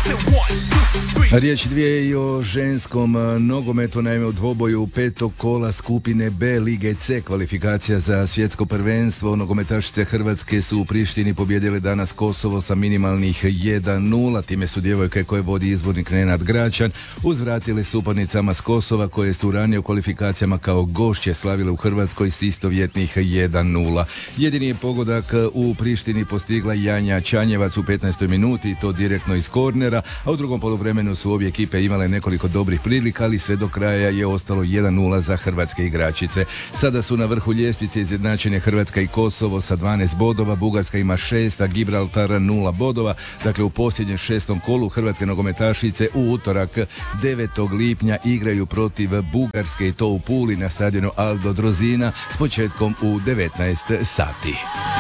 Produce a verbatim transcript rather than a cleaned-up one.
Riječ dvije i o ženskom nogometu, naime u dvoboju petog kola skupine B Lige C kvalifikacija za svjetsko prvenstvo. Nogometašice Hrvatske su u Prištini pobijedile danas Kosovo sa minimalnih jedan nula. Time su djevojke koje vodi izbornik Nenad Gračan uzvratile suparnicama s Kosova koje su ranije u kvalifikacijama kao gošće slavile u Hrvatskoj s istovjetnih jedan nula. Jedini je pogodak u Prištini postigla Janja Čanjevac u petnaestoj minuti i to direktno iz kornera, a u drugom poluvremenu su obje ekipe imale nekoliko dobrih prilika, ali sve do kraja je ostalo jedan nula za hrvatske igračice. Sada su na vrhu ljestvice izjednačene Hrvatska i Kosovo sa dvanaest bodova, Bugarska ima šest, a Gibraltar nula bodova. Dakle, u posljednjem šestom kolu hrvatske nogometašice u utorak devetog lipnja igraju protiv Bugarske i to u Puli na stadionu Aldo Drozina s početkom u devetnaest sati.